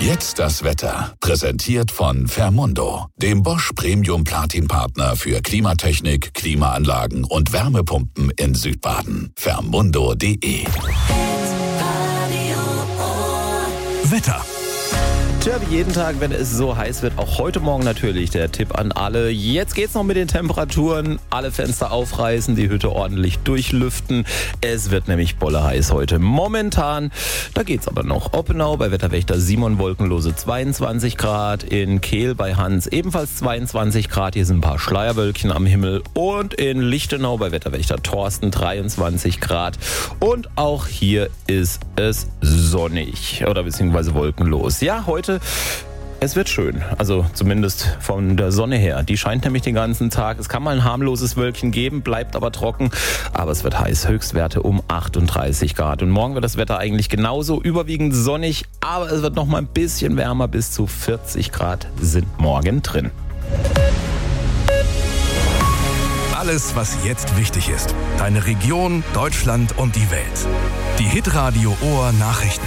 Jetzt das Wetter. Präsentiert von Fermundo, dem Bosch Premium Platin Partner für Klimatechnik, Klimaanlagen und Wärmepumpen in Südbaden. Fermundo.de. Wetter. Tja, wie jeden Tag, wenn es so heiß wird, auch heute Morgen natürlich der Tipp an alle. Jetzt geht's noch mit den Temperaturen. Alle Fenster aufreißen, die Hütte ordentlich durchlüften. Es wird nämlich bolle heiß heute. Momentan, da geht's aber noch. Oppenau bei Wetterwächter Simon wolkenlose 22 Grad. In Kehl bei Hans ebenfalls 22 Grad. Hier sind ein paar Schleierwölkchen am Himmel. Und in Lichtenau bei Wetterwächter Thorsten 23 Grad. Und auch hier ist es sonnig oder beziehungsweise wolkenlos. Ja, heute es wird schön, also zumindest von der Sonne her. Die scheint nämlich den ganzen Tag. Es kann mal ein harmloses Wölkchen geben, bleibt aber trocken. Aber es wird heiß, Höchstwerte um 38 Grad. Und morgen wird das Wetter eigentlich genauso, überwiegend sonnig. Aber es wird noch mal ein bisschen wärmer, bis zu 40 Grad sind morgen drin. Alles, was jetzt wichtig ist. Deine Region, Deutschland und die Welt. Die Hitradio Ohr Nachrichten.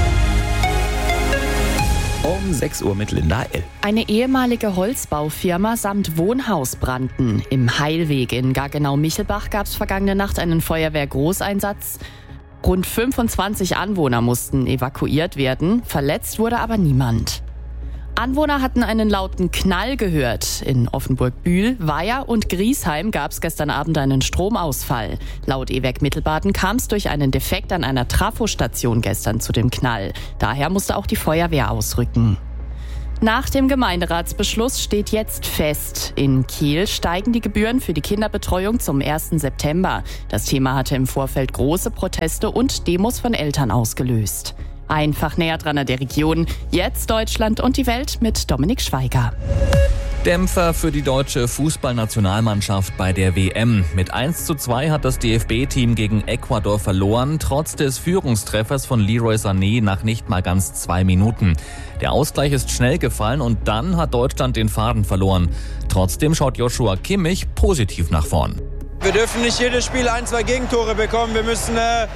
Um 6 Uhr mit Linda L. Eine ehemalige Holzbaufirma samt Wohnhaus brannten. Im Heilweg in Gaggenau-Michelbach gab es vergangene Nacht einen Feuerwehr-Großeinsatz. Rund 25 Anwohner mussten evakuiert werden. Verletzt wurde aber niemand. Anwohner hatten einen lauten Knall gehört. In Offenburg-Bühl, Weiher und Griesheim gab es gestern Abend einen Stromausfall. Laut E-Werk Mittelbaden kam es durch einen Defekt an einer Trafostation gestern zu dem Knall. Daher musste auch die Feuerwehr ausrücken. Nach dem Gemeinderatsbeschluss steht jetzt fest, in Kehl steigen die Gebühren für die Kinderbetreuung zum 1. September. Das Thema hatte im Vorfeld große Proteste und Demos von Eltern ausgelöst. Einfach näher dran an der Region. Jetzt Deutschland und die Welt mit Dominik Schweiger. Dämpfer für die deutsche Fußballnationalmannschaft bei der WM. Mit 1:2 hat das DFB-Team gegen Ecuador verloren, trotz des Führungstreffers von Leroy Sané nach nicht mal ganz 2 Minuten. Der Ausgleich ist schnell gefallen und dann hat Deutschland den Faden verloren. Trotzdem schaut Joshua Kimmich positiv nach vorn. Wir dürfen nicht jedes Spiel 1-2 Gegentore bekommen. Wir müssen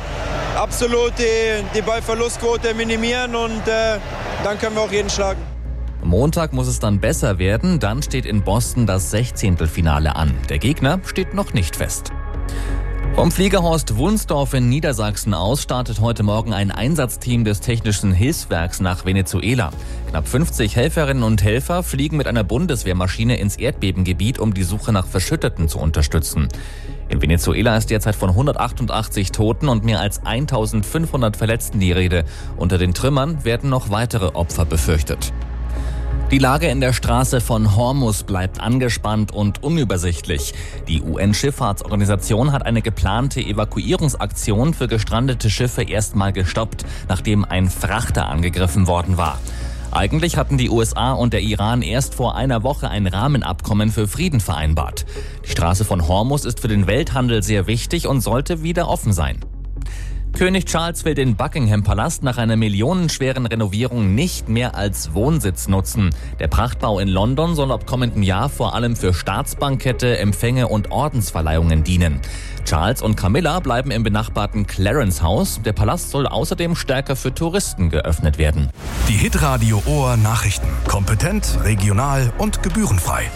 absolut die Ballverlustquote minimieren und dann können wir auch jeden schlagen. Montag muss es dann besser werden, dann steht in Boston das 16. Finale an. Der Gegner steht noch nicht fest. Vom Fliegerhorst Wunsdorf in Niedersachsen aus startet heute Morgen ein Einsatzteam des Technischen Hilfswerks nach Venezuela. Knapp 50 Helferinnen und Helfer fliegen mit einer Bundeswehrmaschine ins Erdbebengebiet, um die Suche nach Verschütteten zu unterstützen. In Venezuela ist derzeit von 188 Toten und mehr als 1500 Verletzten die Rede. Unter den Trümmern werden noch weitere Opfer befürchtet. Die Lage in der Straße von Hormuz bleibt angespannt und unübersichtlich. Die UN-Schifffahrtsorganisation hat eine geplante Evakuierungsaktion für gestrandete Schiffe erstmal gestoppt, nachdem ein Frachter angegriffen worden war. Eigentlich hatten die USA und der Iran erst vor einer Woche ein Rahmenabkommen für Frieden vereinbart. Die Straße von Hormuz ist für den Welthandel sehr wichtig und sollte wieder offen sein. König Charles will den Buckingham-Palast nach einer millionenschweren Renovierung nicht mehr als Wohnsitz nutzen. Der Prachtbau in London soll ab kommendem Jahr vor allem für Staatsbankette, Empfänge und Ordensverleihungen dienen. Charles und Camilla bleiben im benachbarten Clarence House. Der Palast soll außerdem stärker für Touristen geöffnet werden. Die Hitradio Ohr Nachrichten. Kompetent, regional und gebührenfrei.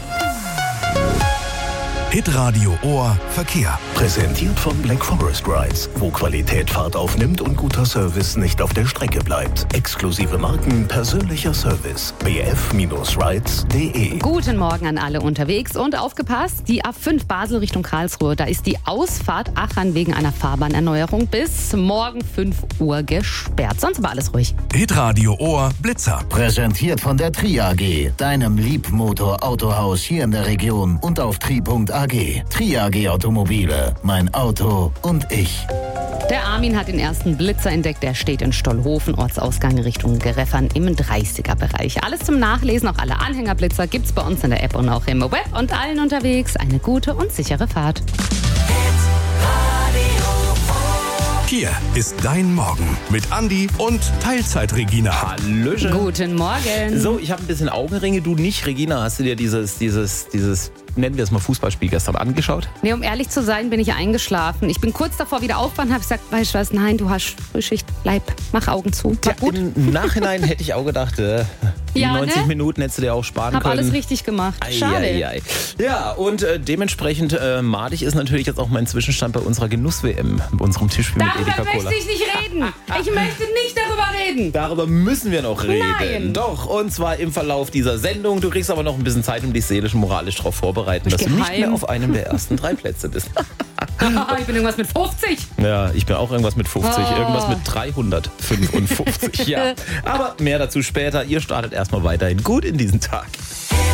Hitradio Ohr Verkehr. Präsentiert von Black Forest Rides, wo Qualität Fahrt aufnimmt und guter Service nicht auf der Strecke bleibt. Exklusive Marken, persönlicher Service. bf-rides.de. Guten Morgen an alle unterwegs und aufgepasst, die A5 Basel Richtung Karlsruhe, da ist die Ausfahrt Achern wegen einer Fahrbahnerneuerung bis morgen 5 Uhr gesperrt. Sonst aber alles ruhig. Hitradio Ohr Blitzer. Präsentiert von der Tri AG, deinem Liebmotor-Autohaus hier in der Region und auf tri.ag. Tri AG Automobile, mein Auto und ich. Der Armin hat den ersten Blitzer entdeckt. Der steht in Stollhofen, Ortsausgang Richtung Gereffern im 30er-Bereich. Alles zum Nachlesen, auch alle Anhängerblitzer gibt's bei uns in der App und auch im Web. Und allen unterwegs eine gute und sichere Fahrt. Hier ist dein Morgen mit Andi und Teilzeit-Regina. Hallöchen. Guten Morgen. So, ich habe ein bisschen Augenringe, du nicht. Regina, hast du dir dieses, nennen wir es mal Fußballspiel gestern angeschaut? Nee, um ehrlich zu sein, bin ich eingeschlafen. Ich bin kurz davor wieder aufgewacht und habe gesagt, weißt du was, nein, du hast Frühschicht, bleib, mach Augen zu. War gut. Im Nachhinein hätte ich auch gedacht, die Ja, 90 ne? Minuten hättest du dir auch sparen Hab können. alles richtig gemacht. Schade. Ei. Ja, und dementsprechend madig ist natürlich jetzt auch mein Zwischenstand bei unserer Genuss-WM, bei unserem Tischspiel mit Edeka Darüber Cola. möchte ich nicht reden. Ich möchte nicht darüber reden. Darüber müssen wir noch reden. Nein. Doch, und zwar im Verlauf dieser Sendung. Du kriegst aber noch ein bisschen Zeit, um dich seelisch und moralisch darauf vorbereiten, dass du nicht mehr auf einem der ersten 3 Plätze bist. Ich bin irgendwas mit 50. Ja, ich bin auch irgendwas mit 50, Oh. irgendwas mit 355, ja. Aber mehr dazu später. Ihr startet erstmal weiterhin gut in diesen Tag.